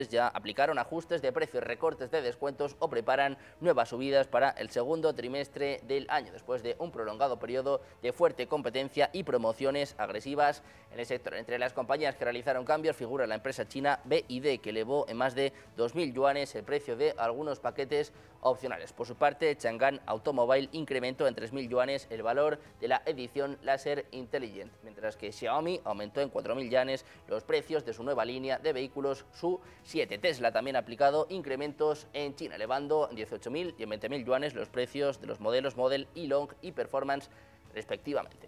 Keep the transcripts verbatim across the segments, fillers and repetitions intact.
ya aplicaron ajustes de precios, recortes de descuentos o preparan nuevas subidas para el segundo trimestre del año, después de un prolongado periodo de fuerte competencia y promociones agresivas en el sector. Entre las compañías que realizaron cambios figura la empresa china B Y D, que elevó en más de dos mil yuanes el precio de algunos paquetes opcionales. Por su parte, Chang'an Automobile incrementó en tres mil yuanes el valor de la edición Laser Intelligent, mientras que Xiaomi aumentó en cuatro mil yuanes los precios de su nueva línea de vehículos Su siete. Tesla también ha aplicado incrementos en China, elevando en dieciocho mil y en veinte mil yuanes los precios de los modelos Model y Long y Performance respectivamente.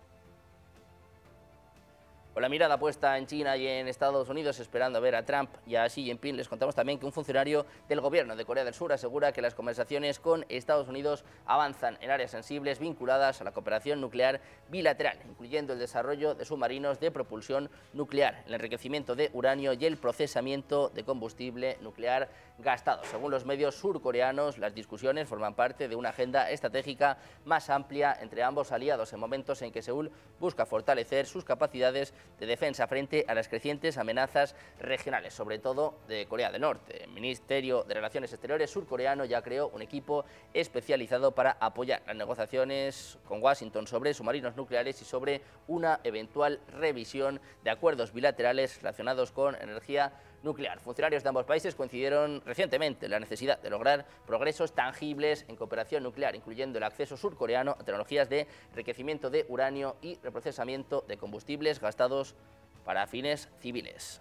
Con la mirada puesta en China y en Estados Unidos, esperando a ver a Trump y a Xi Jinping, les contamos también que un funcionario del gobierno de Corea del Sur asegura que las conversaciones con Estados Unidos avanzan en áreas sensibles vinculadas a la cooperación nuclear bilateral, incluyendo el desarrollo de submarinos de propulsión nuclear, el enriquecimiento de uranio y el procesamiento de combustible nuclear gastado. Según los medios surcoreanos, las discusiones forman parte de una agenda estratégica más amplia entre ambos aliados en momentos en que Seúl busca fortalecer sus capacidades de defensa frente a las crecientes amenazas regionales, sobre todo de Corea del Norte. El Ministerio de Relaciones Exteriores surcoreano ya creó un equipo especializado para apoyar las negociaciones con Washington sobre submarinos nucleares y sobre una eventual revisión de acuerdos bilaterales relacionados con energía nuclear. Funcionarios de ambos países coincidieron recientemente en la necesidad de lograr progresos tangibles en cooperación nuclear, incluyendo el acceso surcoreano a tecnologías de enriquecimiento de uranio y reprocesamiento de combustibles gastados para fines civiles.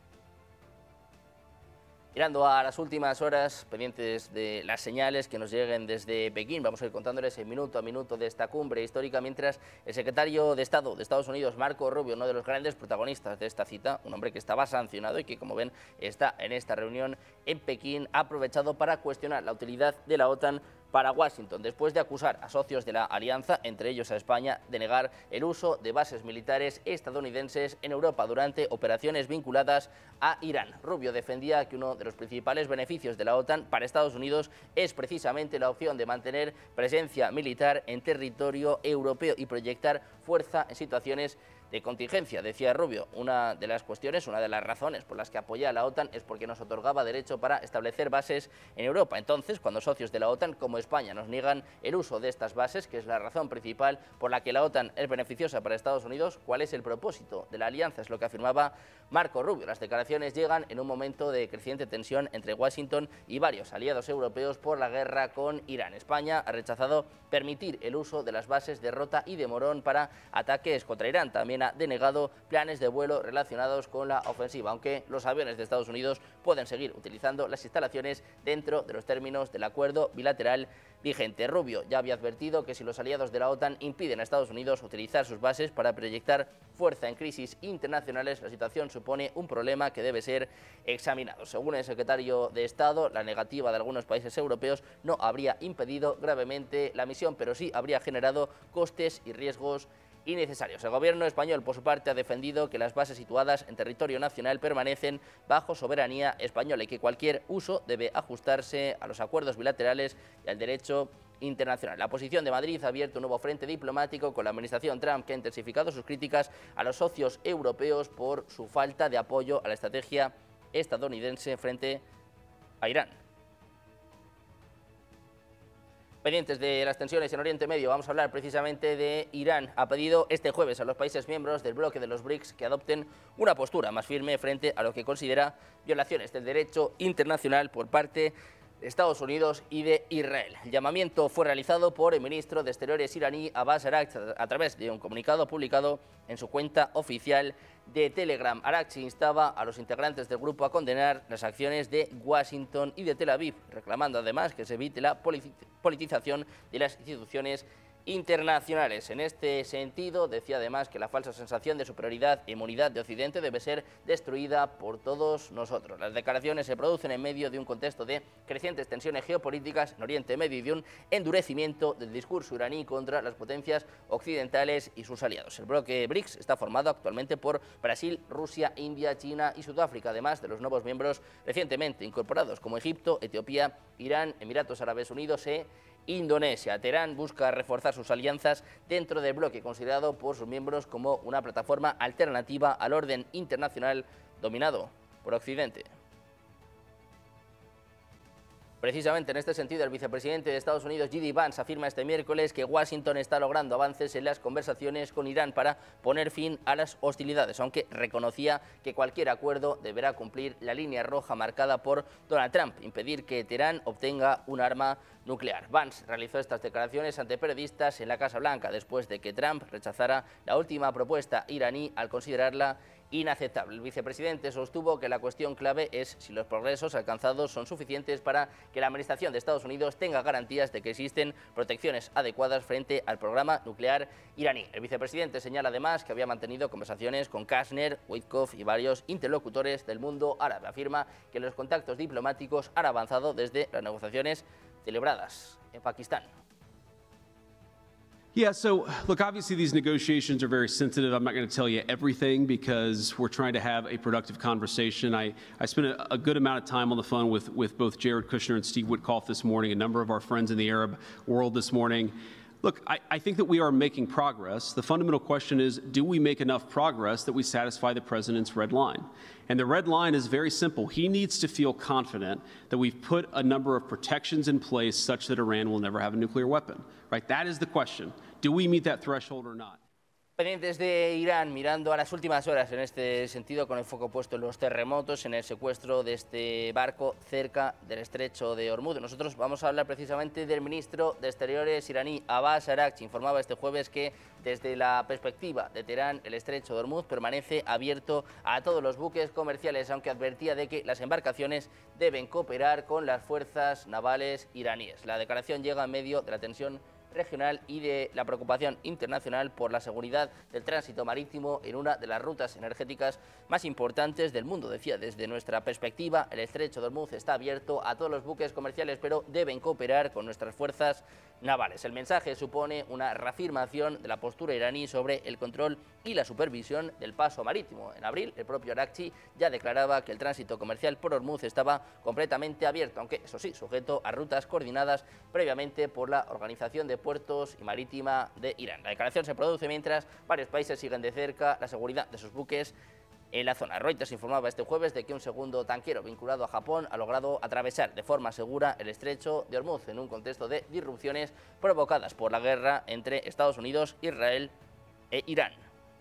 Mirando a las últimas horas, pendientes de las señales que nos lleguen desde Pekín, vamos a ir contándoles el minuto a minuto de esta cumbre histórica, mientras el secretario de Estado de Estados Unidos, Marco Rubio, uno de los grandes protagonistas de esta cita, un hombre que estaba sancionado y que, como ven, está en esta reunión en Pekín, ha aprovechado para cuestionar la utilidad de la OTAN para Washington, después de acusar a socios de la alianza, entre ellos a España, de negar el uso de bases militares estadounidenses en Europa durante operaciones vinculadas a Irán. Rubio defendía que uno de los principales beneficios de la OTAN para Estados Unidos es precisamente la opción de mantener presencia militar en territorio europeo y proyectar fuerza en situaciones de contingencia. Decía Rubio, una de las cuestiones, una de las razones por las que apoya a la OTAN es porque nos otorgaba derecho para establecer bases en Europa. Entonces, cuando socios de la OTAN como España nos niegan el uso de estas bases, que es la razón principal por la que la OTAN es beneficiosa para Estados Unidos, ¿cuál es el propósito de la alianza? Es lo que afirmaba Marco Rubio. Las declaraciones llegan en un momento de creciente tensión entre Washington y varios aliados europeos por la guerra con Irán. España ha rechazado permitir el uso de las bases de Rota y de Morón para ataques contra Irán. También ha denegado planes de vuelo relacionados con la ofensiva, aunque los aviones de Estados Unidos pueden seguir utilizando las instalaciones dentro de los términos del acuerdo bilateral vigente. Rubio ya había advertido que si los aliados de la OTAN impiden a Estados Unidos utilizar sus bases para proyectar fuerza en crisis internacionales, la situación supone un problema que debe ser examinado. Según el secretario de Estado, la negativa de algunos países europeos no habría impedido gravemente la misión, pero sí habría generado costes y riesgos innecesarios. El gobierno español, por su parte, ha defendido que las bases situadas en territorio nacional permanecen bajo soberanía española y que cualquier uso debe ajustarse a los acuerdos bilaterales y al derecho internacional. La posición de Madrid ha abierto un nuevo frente diplomático con la administración Trump, que ha intensificado sus críticas a los socios europeos por su falta de apoyo a la estrategia estadounidense frente a Irán. Pendientes de las tensiones en Oriente Medio, vamos a hablar precisamente de Irán. Ha pedido este jueves a los países miembros del bloque de los BRICS que adopten una postura más firme frente a lo que considera violaciones del derecho internacional por parte de Estados Unidos y de Israel. El llamamiento fue realizado por el ministro de Exteriores iraní Abbas Araghchi a través de un comunicado publicado en su cuenta oficial de Telegram. Araghchi instaba a los integrantes del grupo a condenar las acciones de Washington y de Tel Aviv, reclamando además que se evite la politización de las instituciones internacionales. En este sentido, decía además que la falsa sensación de superioridad e inmunidad de Occidente debe ser destruida por todos nosotros. Las declaraciones se producen en medio de un contexto de crecientes tensiones geopolíticas en Oriente Medio y de un endurecimiento del discurso iraní contra las potencias occidentales y sus aliados. El bloque BRICS está formado actualmente por Brasil, Rusia, India, China y Sudáfrica, además de los nuevos miembros recientemente incorporados como Egipto, Etiopía, Irán, Emiratos Árabes Unidos e Indonesia. Teherán busca reforzar sus alianzas dentro del bloque, considerado por sus miembros como una plataforma alternativa al orden internacional dominado por Occidente. Precisamente en este sentido, el vicepresidente de Estados Unidos, J D Vance, afirma este miércoles que Washington está logrando avances en las conversaciones con Irán para poner fin a las hostilidades, aunque reconocía que cualquier acuerdo deberá cumplir la línea roja marcada por Donald Trump, impedir que Teherán obtenga un arma nuclear. Vance realizó estas declaraciones ante periodistas en la Casa Blanca después de que Trump rechazara la última propuesta iraní al considerarla inaceptable. El vicepresidente sostuvo que la cuestión clave es si los progresos alcanzados son suficientes para que la administración de Estados Unidos tenga garantías de que existen protecciones adecuadas frente al programa nuclear iraní. El vicepresidente señala además que había mantenido conversaciones con Kashner, Witkoff y varios interlocutores del mundo árabe. Afirma que los contactos diplomáticos han avanzado desde las negociaciones celebradas en Pakistán. Yeah, so look, obviously these negotiations are very sensitive. I'm not going to tell you everything because we're trying to have a productive conversation. I, I spent a, a good amount of time on the phone with, with both Jared Kushner and Steve Witkoff this morning, a number of our friends in the Arab world this morning. Look, I, I think that we are making progress. The fundamental question is, do we make enough progress that we satisfy the president's red line? And the red line is very simple. He needs to feel confident that we've put a number of protections in place such that Iran will never have a nuclear weapon, right? That is the question. Do we meet that threshold or not? Pendientes de Irán, mirando a las últimas horas en este sentido, con el foco puesto en los terremotos, en el secuestro de este barco cerca del estrecho de Hormuz. Nosotros vamos a hablar precisamente del ministro de Exteriores iraní, Abbas Araghchi. Informaba este jueves que desde la perspectiva de Teherán, el estrecho de Hormuz permanece abierto a todos los buques comerciales, aunque advertía de que las embarcaciones deben cooperar con las fuerzas navales iraníes. La declaración llega en medio de la tensión regional y de la preocupación internacional por la seguridad del tránsito marítimo en una de las rutas energéticas más importantes del mundo. Decía, desde nuestra perspectiva, el estrecho de Hormuz está abierto a todos los buques comerciales, pero deben cooperar con nuestras fuerzas navales. El mensaje supone una reafirmación de la postura iraní sobre el control y la supervisión del paso marítimo. En abril, el propio Araghchi ya declaraba que el tránsito comercial por Hormuz estaba completamente abierto, aunque, eso sí, sujeto a rutas coordinadas previamente por la Organización de Puertos y Marítima de Irán. La declaración se produce mientras varios países siguen de cerca la seguridad de sus buques en la zona. Reuters informaba este jueves de que un segundo tanquero vinculado a Japón ha logrado atravesar de forma segura el estrecho de Hormuz en un contexto de disrupciones provocadas por la guerra entre Estados Unidos, Israel e Irán.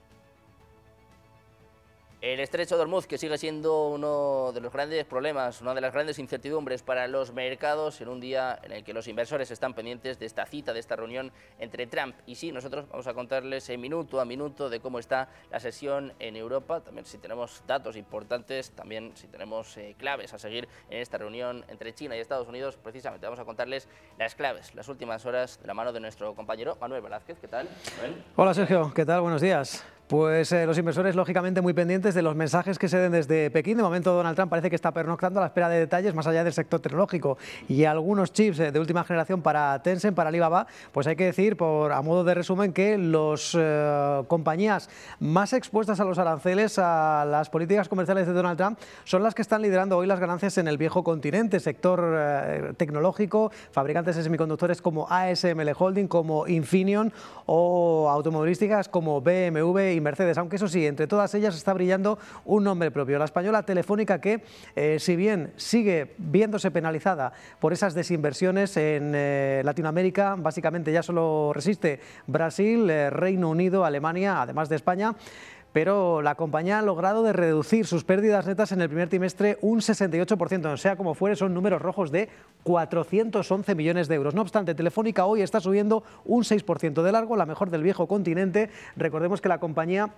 El estrecho de Hormuz, que sigue siendo uno de los grandes problemas, una de las grandes incertidumbres para los mercados, en un día en el que los inversores están pendientes de esta cita, de esta reunión entre Trump y Xi. Nosotros vamos a contarles en minuto a minuto de cómo está la sesión en Europa, también si tenemos datos importantes, también si tenemos eh, claves a seguir en esta reunión entre China y Estados Unidos. Precisamente vamos a contarles las claves, las últimas horas, de la mano de nuestro compañero Manuel Velázquez. ¿Qué tal, Manuel? Hola, Sergio. ¿Qué tal? Buenos días. Pues eh, los inversores, lógicamente, muy pendientes de los mensajes que se den desde Pekín. De momento, Donald Trump parece que está pernoctando a la espera de detalles más allá del sector tecnológico y algunos chips eh, de última generación para Tencent, para Alibaba. Pues hay que decir, por a modo de resumen, que las eh, compañías más expuestas a los aranceles, a las políticas comerciales de Donald Trump, son las que están liderando hoy las ganancias en el viejo continente. Sector eh, tecnológico, fabricantes de semiconductores como A S M L Holding, como Infineon, o automovilísticas como B M W y Mercedes, aunque eso sí, entre todas ellas está brillando un nombre propio, la española Telefónica, que eh, si bien sigue viéndose penalizada por esas desinversiones en eh, Latinoamérica, básicamente ya solo resiste Brasil, eh, Reino Unido, Alemania, además de España, pero la compañía ha logrado de reducir sus pérdidas netas en el primer trimestre un sesenta y ocho por ciento, o sea como fuere, son números rojos de cuatrocientos once millones de euros. No obstante, Telefónica hoy está subiendo un seis por ciento de largo, la mejor del viejo continente. Recordemos que la compañía,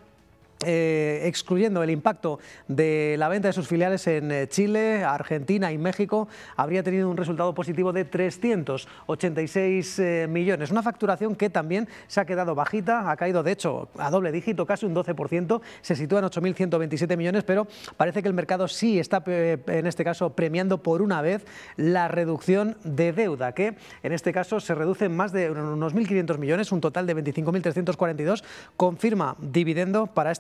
Eh, excluyendo el impacto de la venta de sus filiales en eh, Chile, Argentina y México, habría tenido un resultado positivo de trescientos ochenta y seis eh, millones. Una facturación que también se ha quedado bajita, ha caído de hecho a doble dígito, casi un doce por ciento, se sitúa en ocho mil ciento veintisiete millones, pero parece que el mercado sí está eh, en este caso premiando por una vez la reducción de deuda, que en este caso se reduce en más de unos mil quinientos millones, un total de veinticinco mil trescientos cuarenta y dos, confirma dividendo para este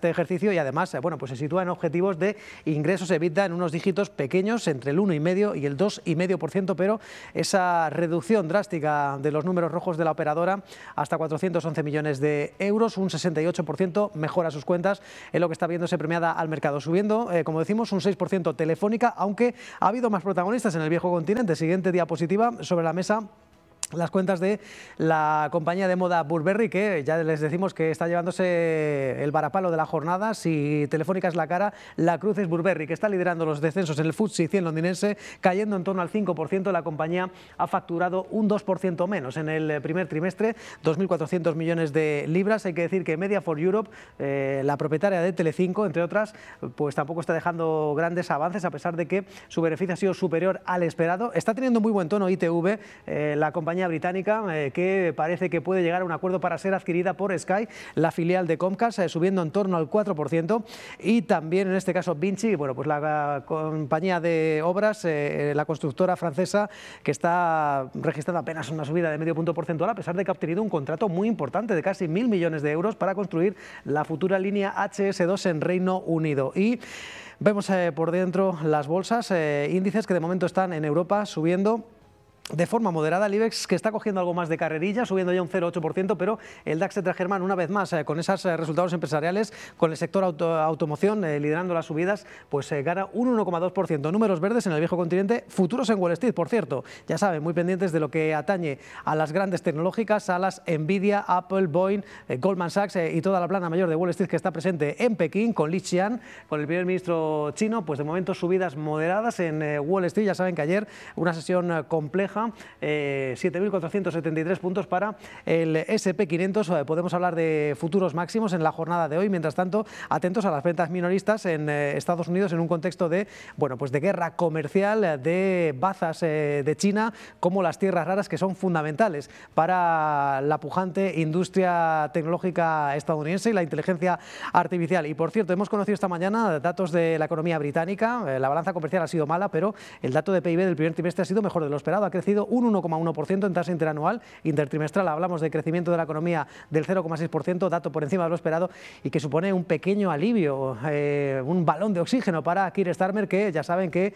este ejercicio y además, bueno, pues se sitúa en objetivos de ingresos EBITDA en unos dígitos pequeños, entre el uno coma cinco y el dos coma cinco por ciento, pero esa reducción drástica de los números rojos de la operadora hasta cuatrocientos once millones de euros, un sesenta y ocho por ciento mejora sus cuentas, es lo que está viéndose premiada al mercado, subiendo, eh, como decimos, un seis por ciento Telefónica, aunque ha habido más protagonistas en el viejo continente. Siguiente diapositiva sobre la mesa. Las cuentas de la compañía de moda Burberry, que ya les decimos que está llevándose el varapalo de la jornada. Si Telefónica es la cara, la cruz es Burberry, que está liderando los descensos en el F T S E cien londinense, cayendo en torno al cinco por ciento. La compañía ha facturado un dos por ciento menos en el primer trimestre, dos mil cuatrocientos millones de libras. Hay que decir que Media for Europe, eh, la propietaria de Telecinco, entre otras, pues tampoco está dejando grandes avances, a pesar de que su beneficio ha sido superior al esperado. Está teniendo muy buen tono I T V, eh, la compañía británica, eh, que parece que puede llegar a un acuerdo para ser adquirida por Sky, la filial de Comcast, eh, subiendo en torno al cuatro por ciento, y también en este caso Vinci, bueno, pues la, la compañía de obras, eh, la constructora francesa, que está registrando apenas una subida de medio punto porcentual, a pesar de que ha obtenido un contrato muy importante de casi mil millones de euros para construir la futura línea H S dos en Reino Unido. Y vemos eh, por dentro las bolsas, eh, índices que de momento están en Europa subiendo de forma moderada. El IBEX, que está cogiendo algo más de carrerilla, subiendo ya un cero coma ocho por ciento, pero el DAX Tetragermán, una vez más, eh, con esos eh, resultados empresariales, con el sector auto, automoción eh, liderando las subidas, pues eh, gana un uno coma dos por ciento. Números verdes en el viejo continente, futuros en Wall Street, por cierto. Ya saben, muy pendientes de lo que atañe a las grandes tecnológicas, a las Nvidia, Apple, Boeing, eh, Goldman Sachs eh, y toda la plana mayor de Wall Street, que está presente en Pekín, con Li Qiang, con el primer ministro chino. Pues de momento subidas moderadas en eh, Wall Street. Ya saben que ayer una sesión eh, compleja, Eh, siete mil cuatrocientos setenta y tres puntos para el ese and pe quinientos. Eh, podemos hablar de futuros máximos en la jornada de hoy. Mientras tanto, atentos a las ventas minoristas en eh, Estados Unidos, en un contexto de, bueno, pues de guerra comercial, de bazas eh, de China, como las tierras raras, que son fundamentales para la pujante industria tecnológica estadounidense y la inteligencia artificial. Y por cierto, hemos conocido esta mañana datos de la economía británica. Eh, la balanza comercial ha sido mala, pero el dato de P I B del primer trimestre ha sido mejor de lo esperado. Ha crecido un uno coma uno por ciento en tasa interanual. Intertrimestral hablamos de crecimiento de la economía del cero coma seis por ciento, dato por encima de lo esperado y que supone un pequeño alivio, eh, un balón de oxígeno para Keir Starmer, que ya saben que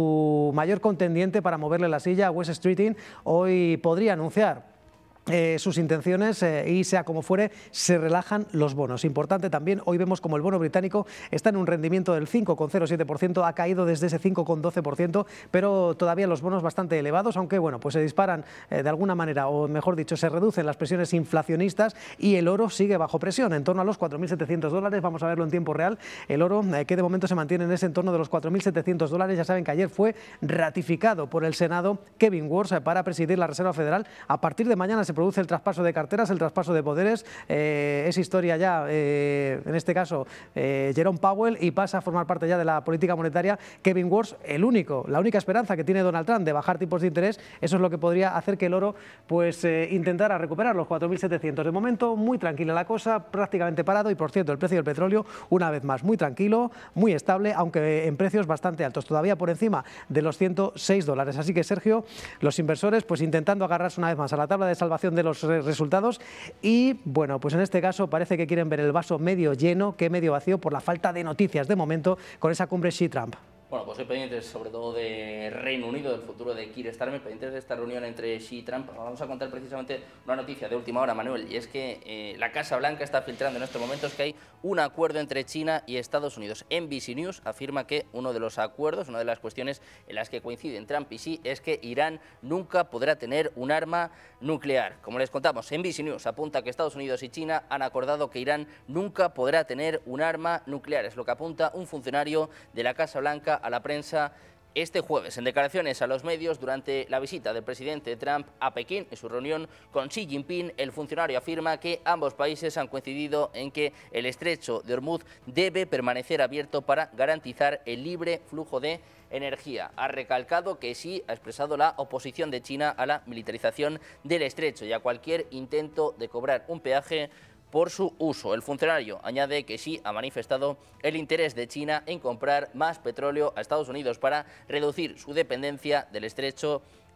su mayor contendiente para moverle la silla a Wes Streeting hoy podría anunciar Eh, sus intenciones eh, y sea como fuere, se relajan los bonos. Importante también, hoy vemos como el bono británico está en un rendimiento del cinco coma cero siete por ciento, ha caído desde ese cinco coma doce por ciento, pero todavía los bonos bastante elevados, aunque bueno, pues se disparan eh, de alguna manera, o mejor dicho, se reducen las presiones inflacionistas y el oro sigue bajo presión, en torno a los cuatro mil setecientos dólares. Vamos a verlo en tiempo real. El oro, eh, que de momento se mantiene en ese entorno de los cuatro mil setecientos dólares. Ya saben que ayer fue ratificado por el Senado Kevin Warsh eh, para presidir la Reserva Federal. A partir de mañana se produce el traspaso de carteras, el traspaso de poderes. Eh, es historia ya, eh, en este caso, eh, Jerome Powell, y pasa a formar parte ya de la política monetaria Kevin Warsh, el único, la única esperanza que tiene Donald Trump de bajar tipos de interés. Eso es lo que podría hacer que el oro pues eh, intentara recuperar los cuatro mil setecientos. De momento, muy tranquila la cosa, prácticamente parado. Y por cierto, el precio del petróleo, una vez más, muy tranquilo, muy estable, aunque en precios bastante altos, todavía por encima de los ciento seis dólares. Así que, Sergio, los inversores pues intentando agarrarse una vez más a la tabla de salvación de los resultados y, bueno, pues en este caso parece que quieren ver el vaso medio lleno que medio vacío por la falta de noticias de momento con esa cumbre Xi-Trump. Bueno, pues hoy pendientes sobre todo de Reino Unido, del futuro de Keir Starmer, pendientes de esta reunión entre Xi y Trump. Vamos a contar precisamente una noticia de última hora, Manuel, y es que eh, la Casa Blanca está filtrando en estos momentos que hay un acuerdo entre China y Estados Unidos. N B C News afirma que uno de los acuerdos, una de las cuestiones en las que coinciden Trump y Xi, es que Irán nunca podrá tener un arma nuclear. Como les contamos, N B C News apunta que Estados Unidos y China han acordado que Irán nunca podrá tener un arma nuclear. Es lo que apunta un funcionario de la Casa Blanca a la prensa este jueves. En declaraciones a los medios durante la visita del presidente Trump a Pekín en su reunión con Xi Jinping, el funcionario afirma que ambos países han coincidido en que el estrecho de Hormuz debe permanecer abierto para garantizar el libre flujo de energía. Ha recalcado que Xi ha expresado la oposición de China a la militarización del estrecho y a cualquier intento de cobrar un peaje por su uso. El funcionario añade que Xi ha manifestado el interés de China en comprar más petróleo a Estados Unidos para reducir su dependencia del estrecho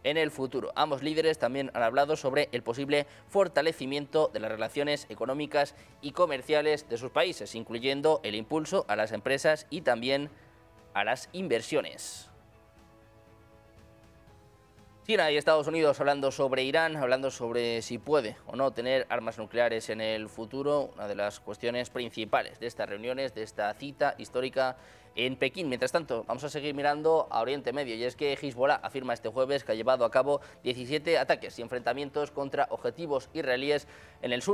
en el futuro. Ambos líderes también han hablado sobre el posible fortalecimiento de las relaciones económicas y comerciales de sus países, incluyendo el impulso a las empresas y también a las inversiones. China y Estados Unidos hablando sobre Irán, hablando sobre si puede o no tener armas nucleares en el futuro, una de las cuestiones principales de estas reuniones, de esta cita histórica en Pekín. Mientras tanto, vamos a seguir mirando a Oriente Medio, y es que Hezbollah afirma este jueves que ha llevado a cabo diecisiete ataques y enfrentamientos contra objetivos israelíes en el sur